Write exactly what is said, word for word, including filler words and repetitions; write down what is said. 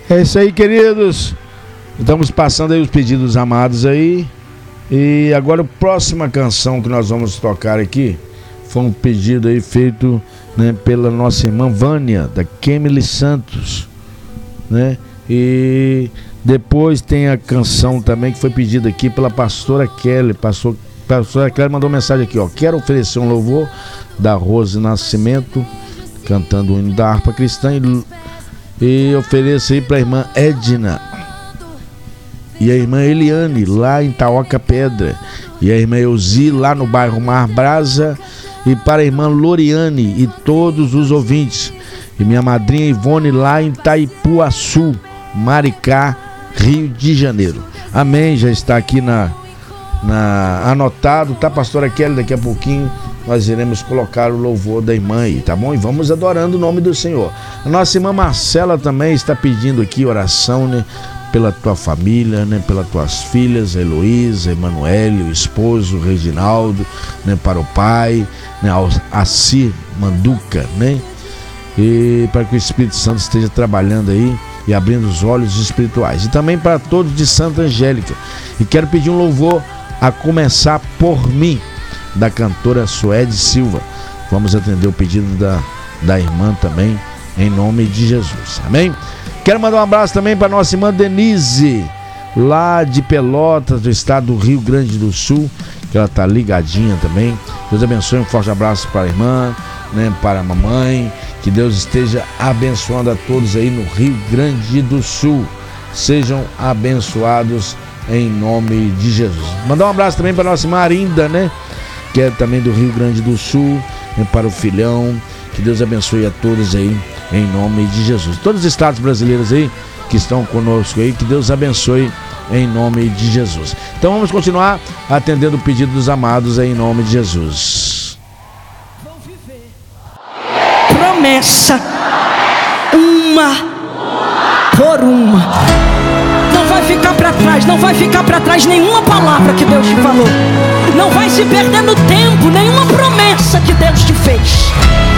É isso aí, queridos. Estamos passando aí os pedidos amados aí. E agora a próxima canção que nós vamos tocar aqui foi um pedido aí feito, né, pela nossa irmã Vânia, da Kemily Santos, né? E depois tem a canção também que foi pedida aqui pela pastora Kelly. Pastor, pastora Kelly mandou mensagem aqui, ó. Quero oferecer um louvor da Rose Nascimento, cantando o hino da harpa cristã, e, e ofereço aí para a irmã Edna e a irmã Eliane, lá em Taoca Pedra, e a irmã Elzi, lá no bairro Mar Brasa, e para a irmã Loriane e todos os ouvintes, e minha madrinha Ivone, lá em Itaipuaçu, Maricá, Rio de Janeiro. Amém, já está aqui na, na anotado, tá, pastora Kelly? Daqui a pouquinho nós iremos colocar o louvor da irmã aí, tá bom? E vamos adorando o nome do Senhor. A nossa irmã Marcela também está pedindo aqui oração, né, pela tua família, né, pelas tuas filhas, a Heloísa, Emanuele, o esposo, o Reginaldo, né, para o pai, né, a Cir Manduca, né, e para que o Espírito Santo esteja trabalhando aí e abrindo os olhos espirituais. E também para todos de Santa Angélica. E quero pedir um louvor, A Começar por Mim, da cantora Suede Silva. Vamos atender o pedido da, da irmã também, em nome de Jesus. Amém? Quero mandar um abraço também para nossa irmã Denise, lá de Pelotas, do estado do Rio Grande do Sul, que ela está ligadinha também. Deus abençoe, um forte abraço para a irmã, né, para a mamãe. Que Deus esteja abençoando a todos aí no Rio Grande do Sul. Sejam abençoados em nome de Jesus. Mandar um abraço também para a nossa irmã Arinda, né, que é também do Rio Grande do Sul, né, para o filhão. Que Deus abençoe a todos aí em nome de Jesus. Todos os estados brasileiros aí que estão conosco aí, que Deus abençoe em nome de Jesus. Então vamos continuar atendendo o pedido dos amados aí em nome de Jesus. Promessa, uma por uma. Não vai ficar para trás, não vai ficar para trás nenhuma palavra que Deus te falou. Não vai se perder no tempo nenhuma promessa que Deus te fez.